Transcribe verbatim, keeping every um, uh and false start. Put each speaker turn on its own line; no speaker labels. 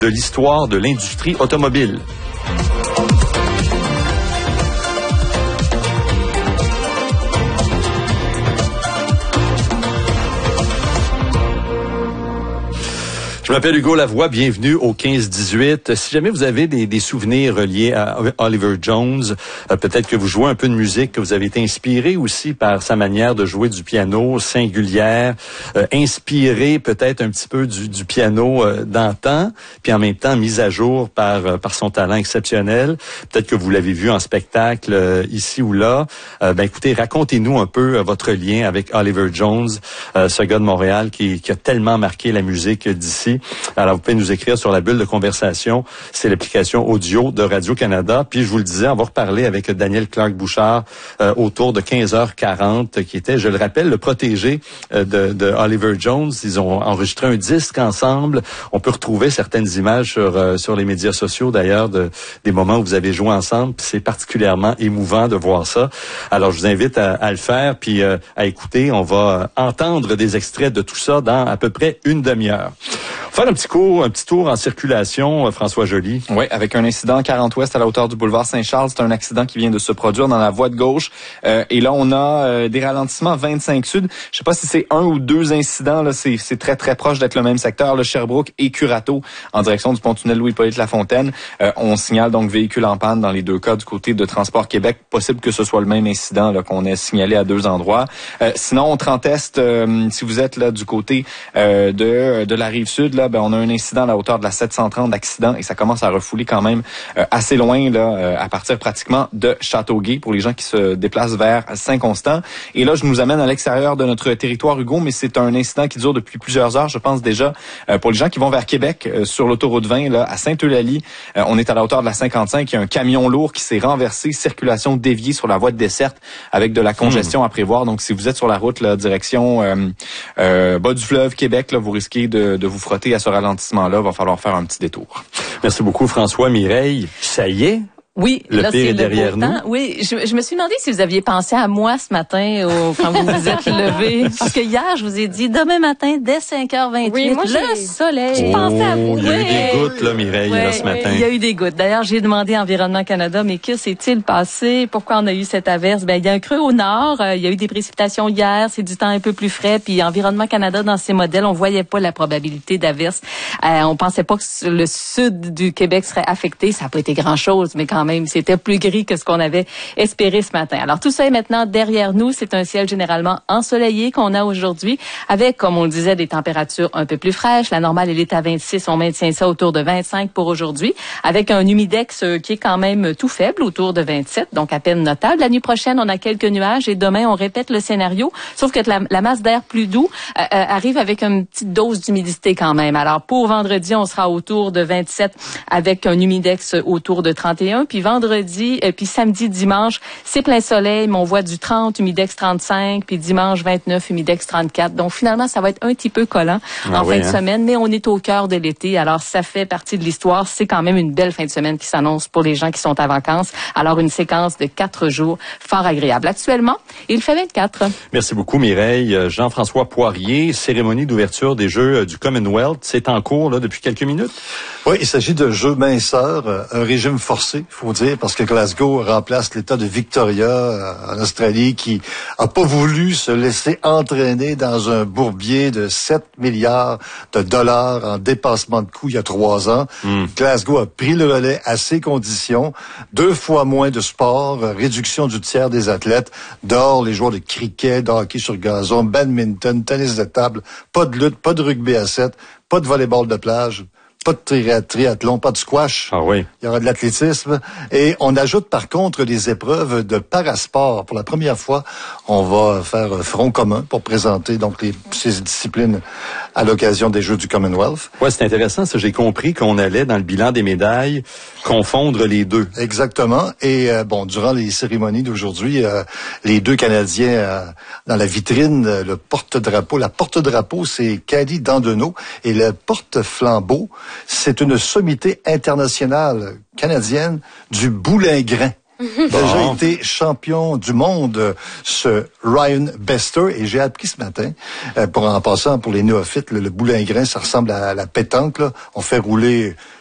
de l'histoire de l'industrie automobile. Je m'appelle Hugo Lavoie, bienvenue au quinze dix-huit. Si jamais vous avez des, des souvenirs reliés à Oliver Jones, euh, peut-être que vous jouez un peu de musique, que vous avez été inspiré aussi par sa manière de jouer du piano, singulière, euh, inspiré peut-être un petit peu du, du piano euh, d'antan, puis en même temps mis à jour par, euh, par son talent exceptionnel. Peut-être que vous l'avez vu en spectacle euh, ici ou là. Euh, ben écoutez, racontez-nous un peu euh, votre lien avec Oliver Jones, euh, ce gars de Montréal qui, qui a tellement marqué la musique d'ici. Alors, vous pouvez nous écrire sur la bulle de conversation. C'est l'application audio de Radio-Canada. Puis, je vous le disais, on va reparler avec Daniel Clark-Bouchard euh, autour de quinze heures quarante, qui était, je le rappelle, le protégé euh, de, de Oliver Jones. Ils ont enregistré un disque ensemble. On peut retrouver certaines images sur, euh, sur les médias sociaux, d'ailleurs, de, des moments où vous avez joué ensemble. Puis, c'est particulièrement émouvant de voir ça. Alors, je vous invite à, à le faire, puis euh, à écouter. On va entendre des extraits de tout ça dans à peu près une demi-heure. Faire un petit cours, un petit tour en circulation, François Joly.
Oui, avec un incident quarante ouest à la hauteur du boulevard Saint-Charles. C'est un accident qui vient de se produire dans la voie de gauche. Euh, et là, on a euh, des ralentissements vingt-cinq sud. Je sais pas si c'est un ou deux incidents. Là, c'est, c'est très, très proche d'être le même secteur. Le Sherbrooke et Curato, en direction du pont-tunnel Louis-Hippolyte-Lafontaine. Euh, on signale donc véhicule en panne dans les deux cas du côté de Transport Québec. Possible que ce soit le même incident là, qu'on ait signalé à deux endroits. Euh, sinon, on Trentest, euh, si vous êtes là du côté euh, de, de la Rive-Sud, là, ben, on a un incident à la hauteur de la sept cent trente d'accident et ça commence à refouler quand même euh, assez loin là, euh, à partir pratiquement de Châteauguay pour les gens qui se déplacent vers Saint-Constant. Et là, je nous amène à l'extérieur de notre territoire, Hugo, mais c'est un incident qui dure depuis plusieurs heures, je pense déjà, euh, pour les gens qui vont vers Québec euh, sur l'autoroute vingt, là, à Sainte-Eulalie. Euh, on est à la hauteur de la cinquante-cinq. Il y a un camion lourd qui s'est renversé, circulation déviée sur la voie de desserte avec de la congestion mmh. à prévoir. Donc, si vous êtes sur la route, là, direction euh, euh, bas du fleuve Québec, là, vous risquez de, de vous frotter à ce ralentissement-là. Il va falloir faire un petit détour.
Merci beaucoup, François. Mireille, ça y est?
Oui,
le
là,
pire
c'est
est derrière nous.
Temps. Oui, je, je me suis demandé si vous aviez pensé à moi ce matin au, quand vous vous êtes levé. Parce que hier, je vous ai dit, demain matin, dès cinq heures vingt-huit,
oui, moi,
le
j'ai...
soleil.
J'ai
oh,
pensé à vous. Il y a
oui.
eu des gouttes, là, Mireille,
oui,
là, ce matin.
Il y a eu des gouttes. D'ailleurs, j'ai demandé à Environnement Canada, mais que s'est-il passé? Pourquoi on a eu cette averse? Ben, il y a un creux au nord. Il y a eu des précipitations hier. C'est du temps un peu plus frais. Puis Environnement Canada, dans ses modèles, on voyait pas la probabilité d'averse. Euh, on pensait pas que le sud du Québec serait affecté. Ça n'a pas été grand-chose, mais quand même, c'était plus gris que ce qu'on avait espéré ce matin. Alors, tout ça est maintenant derrière nous. C'est un ciel généralement ensoleillé qu'on a aujourd'hui avec, comme on le disait, des températures un peu plus fraîches. La normale, elle est à vingt-six. On maintient ça autour de vingt-cinq pour aujourd'hui avec un humidex qui est quand même tout faible, autour de vingt-sept, donc à peine notable. La nuit prochaine, on a quelques nuages et demain, on répète le scénario, sauf que la, la masse d'air plus doux euh, arrive avec une petite dose d'humidité quand même. Alors, pour vendredi, on sera autour de vingt-sept avec un humidex autour de trente et un. Puis vendredi, euh, puis samedi, dimanche, c'est plein soleil, mais on voit du trente, humidex trente-cinq, puis dimanche vingt-neuf, humidex trente-quatre. Donc finalement, ça va être un petit peu collant ah en oui, fin hein? de semaine, mais on est au cœur de l'été. Alors ça fait partie de l'histoire. C'est quand même une belle fin de semaine qui s'annonce pour les gens qui sont à vacances. Alors une séquence de quatre jours fort agréable. Actuellement, il fait vingt-quatre.
Merci beaucoup, Mireille. Jean-François Poirier, cérémonie d'ouverture des Jeux du Commonwealth. C'est en cours là depuis quelques minutes.
Oui, il s'agit de Jeux minceurs, un régime forcé, il faut dire, parce que Glasgow remplace l'État de Victoria euh, en Australie qui a pas voulu se laisser entraîner dans un bourbier de sept milliards de dollars en dépassement de coûts il y a trois ans. Mm. Glasgow a pris le relais à ses conditions. Deux fois moins de sport, euh, réduction du tiers des athlètes, dehors les joueurs de cricket, de hockey sur gazon, badminton, tennis de table, pas de lutte, pas de rugby à sept, pas de volleyball de plage. Pas de triathlon, pas de squash.
Ah oui.
Il y aura de l'athlétisme. Et on ajoute par contre des épreuves de parasport. Pour la première fois, on va faire front commun pour présenter donc les, ces disciplines à l'occasion des Jeux du Commonwealth.
Ouais, c'est intéressant. Ça, j'ai compris qu'on allait dans le bilan des médailles confondre les deux.
Exactement. Et euh, bon, durant les cérémonies d'aujourd'hui, euh, les deux Canadiens euh, dans la vitrine, euh, le porte-drapeau. La porte-drapeau, c'est Cady Dandenot, et le porte-flambeau, c'est une sommité internationale canadienne du boulingrin. déjà été champion du monde, ce Ryan Bester, et j'ai appris ce matin, euh, pour en passant pour les néophytes, le, le boulingrin, ça ressemble à la pétanque, là. On fait rouler